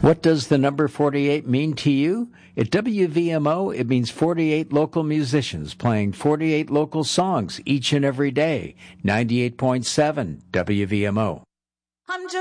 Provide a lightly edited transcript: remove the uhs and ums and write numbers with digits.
What does the number 48 mean to you? At WVMO, it means 48 local musicians playing 48 local songs each and every day. 98.7 WVMO.